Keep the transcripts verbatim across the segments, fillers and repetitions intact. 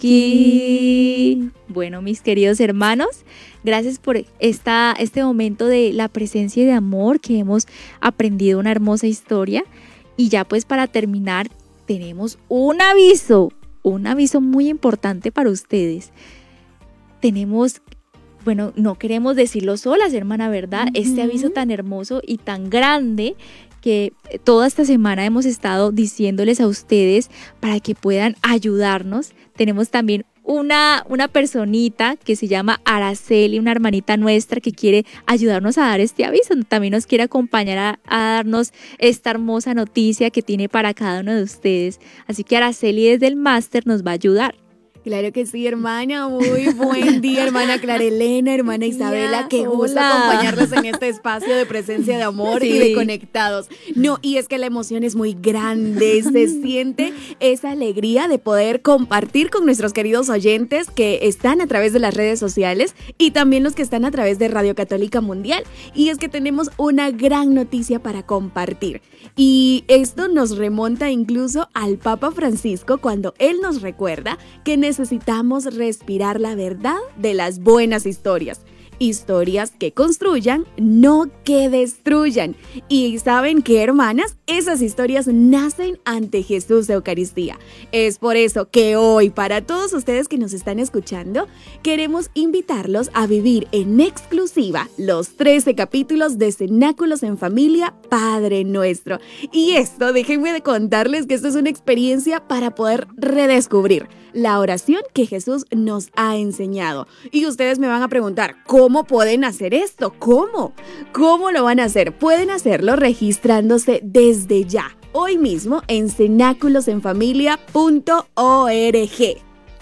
aquí. Bueno, mis queridos hermanos, gracias por esta, este momento de la presencia de amor que hemos aprendido una hermosa historia. Y ya pues para terminar, tenemos un aviso, un aviso muy importante para ustedes. Tenemos, bueno, no queremos decirlo solas, hermana, ¿verdad? Uh-huh. Este aviso tan hermoso y tan grande que toda esta semana hemos estado diciéndoles a ustedes para que puedan ayudarnos. Tenemos también una, una personita que se llama Araceli, una hermanita nuestra que quiere ayudarnos a dar este aviso. También nos quiere acompañar a, a darnos esta hermosa noticia que tiene para cada uno de ustedes. Así que Araceli desde el máster nos va a ayudar. Claro que sí, hermana. Muy buen día, hermana Clara Elena, hermana Isabela. Qué gusto acompañarlos en este espacio de presencia de amor sí. y de conectados. No, y es que la emoción es muy grande. Se siente esa alegría de poder compartir con nuestros queridos oyentes que están a través de las redes sociales y también los que están a través de Radio Católica Mundial. Y es que tenemos una gran noticia para compartir. Y esto nos remonta incluso al Papa Francisco cuando él nos recuerda que necesitamos respirar la verdad de las buenas historias. Historias que construyan, no que destruyan. Y ¿saben qué, hermanas? Esas historias nacen ante Jesús de Eucaristía. Es por eso que hoy, para todos ustedes que nos están escuchando, queremos invitarlos a vivir en exclusiva los trece capítulos de Cenáculos en Familia, Padre Nuestro. Y esto, déjenme de contarles que esto es una experiencia para poder redescubrir la oración que Jesús nos ha enseñado. Y ustedes me van a preguntar, ¿cómo pueden hacer esto? ¿Cómo? ¿Cómo lo van a hacer? Pueden hacerlo registrándose desde ya, hoy mismo en cenáculos en familia punto org.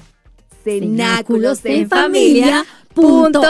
cenáculos en familia punto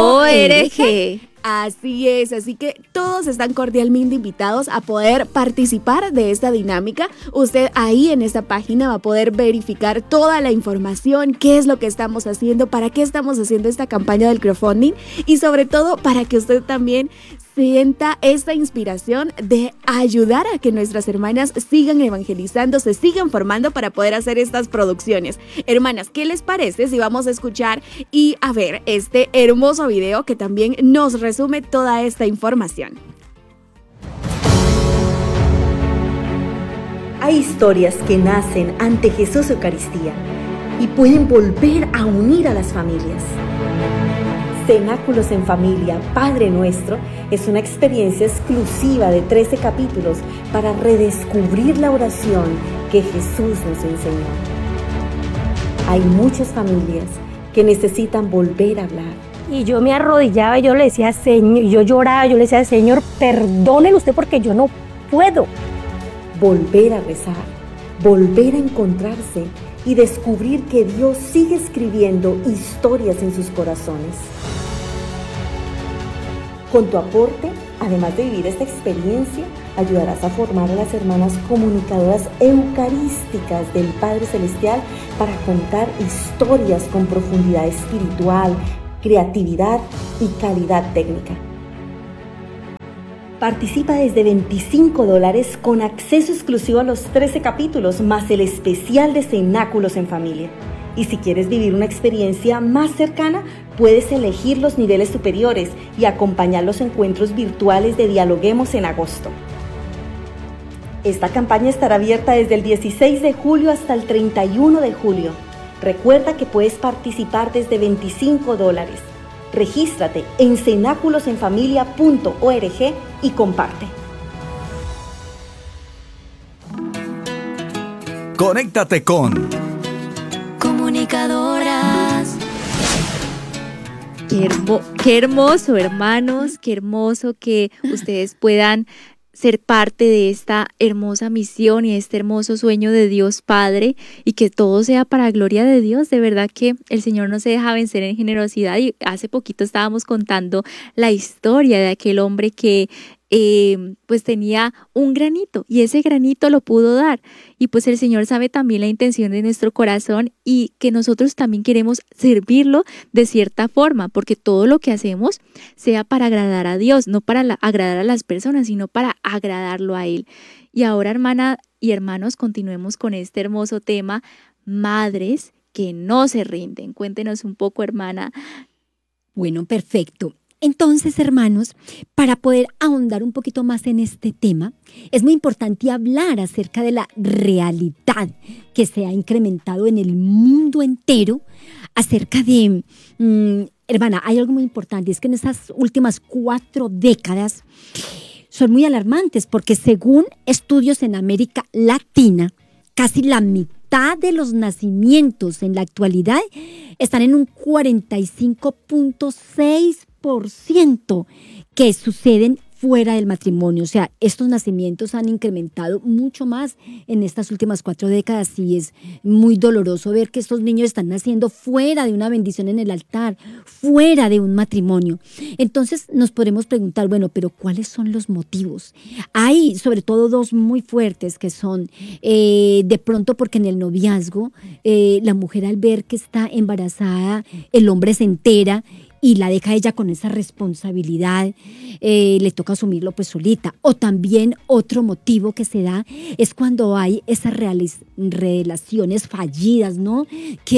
org. Así es, así que todos están cordialmente invitados a poder participar de esta dinámica. Usted ahí en esta página va a poder verificar toda la información, qué es lo que estamos haciendo, para qué estamos haciendo esta campaña del crowdfunding y sobre todo para que usted también sienta esta inspiración de ayudar a que nuestras hermanas sigan evangelizando, se sigan formando para poder hacer estas producciones. Hermanas, ¿qué les parece si vamos a escuchar y a ver este hermoso video que también nos resume toda esta información? Hay historias que nacen ante Jesús Eucaristía y pueden volver a unir a las familias. Cenáculos en Familia, Padre Nuestro, es una experiencia exclusiva de trece capítulos para redescubrir la oración que Jesús nos enseñó. Hay muchas familias que necesitan volver a hablar. Y yo me arrodillaba y yo le decía, Señor, y yo lloraba, yo le decía, Señor, perdónele usted porque yo no puedo. Volver a rezar, volver a encontrarse y descubrir que Dios sigue escribiendo historias en sus corazones. Con tu aporte, además de vivir esta experiencia, ayudarás a formar a las hermanas comunicadoras eucarísticas del Padre Celestial para contar historias con profundidad espiritual, creatividad y calidad técnica. Participa desde veinticinco dólares con acceso exclusivo a los trece capítulos más el especial de Cenáculos en Familia. Y si quieres vivir una experiencia más cercana, puedes elegir los niveles superiores y acompañar los encuentros virtuales de Dialoguemos en agosto. Esta campaña estará abierta desde el dieciséis de julio hasta el treinta y uno de julio. Recuerda que puedes participar desde veinticinco dólares. Regístrate en cenáculos en familia punto org y comparte. Conéctate con Comunicadoras. Qué, hermo- qué hermoso, hermanos, qué hermoso que ustedes puedan ser parte de esta hermosa misión y este hermoso sueño de Dios Padre, y que todo sea para gloria de Dios. De verdad que el Señor no se deja vencer en generosidad, y hace poquito estábamos contando la historia de aquel hombre que eh, pues tenía un granito, y ese granito lo pudo dar, y pues el Señor sabe también la intención de nuestro corazón y que nosotros también queremos servirlo de cierta forma, porque todo lo que hacemos sea para agradar a Dios, no para la, agradar a las personas, sino para agradarlo a Él. Y ahora, hermana y hermanos, continuemos con este hermoso tema, madres que no se rinden. Cuéntenos un poco, hermana. Bueno, perfecto. Entonces, hermanos, para poder ahondar un poquito más en este tema, es muy importante hablar acerca de la realidad que se ha incrementado en el mundo entero, acerca de, mmm, hermana, hay algo muy importante, es que en esas últimas cuatro décadas son muy alarmantes, porque según estudios en América Latina, casi la mitad de los nacimientos en la actualidad están en un cuarenta y cinco punto seis por ciento que suceden fuera del matrimonio. O sea, estos nacimientos han incrementado mucho más en estas últimas cuatro décadas y es muy doloroso ver que estos niños están naciendo fuera de una bendición en el altar, fuera de un matrimonio. Entonces nos podemos preguntar, bueno, pero ¿cuáles son los motivos? Hay sobre todo dos muy fuertes que son eh, de pronto porque en el noviazgo eh, la mujer al ver que está embarazada, el hombre se entera y la deja ella con esa responsabilidad, eh, le toca asumirlo pues solita. O también otro motivo que se da es cuando hay esas reales, relaciones fallidas, ¿no?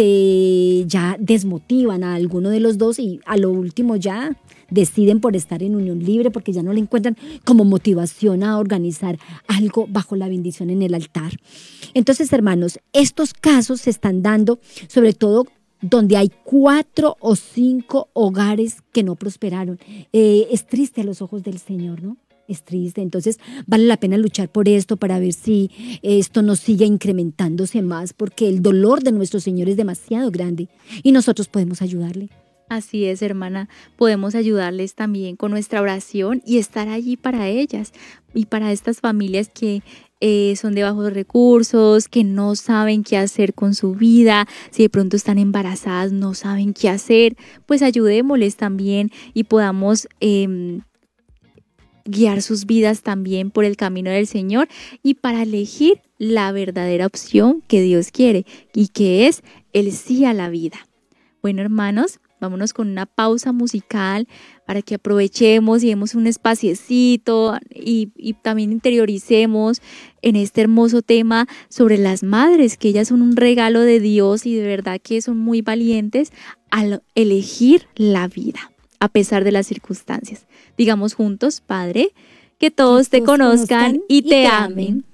Que ya desmotivan a alguno de los dos y a lo último ya deciden por estar en unión libre porque ya no le encuentran como motivación a organizar algo bajo la bendición en el altar. Entonces, hermanos, estos casos se están dando sobre todo donde hay cuatro o cinco hogares que no prosperaron. Eh, es triste a los ojos del Señor, ¿no? Es triste. Entonces vale la pena luchar por esto para ver si esto no sigue incrementándose más, porque el dolor de nuestro Señor es demasiado grande y nosotros podemos ayudarle. Así es, hermana, podemos ayudarles también con nuestra oración y estar allí para ellas y para estas familias que eh, son de bajos recursos, que no saben qué hacer con su vida, si de pronto están embarazadas, no saben qué hacer, pues ayudémosles también y podamos eh, guiar sus vidas también por el camino del Señor y para elegir la verdadera opción que Dios quiere y que es el sí a la vida. Bueno, hermanos, vámonos con una pausa musical para que aprovechemos y demos un espaciecito y, y también interioricemos en este hermoso tema sobre las madres, que ellas son un regalo de Dios y de verdad que son muy valientes al elegir la vida, a pesar de las circunstancias. Digamos juntos, Padre, que todos te conozcan y te amen.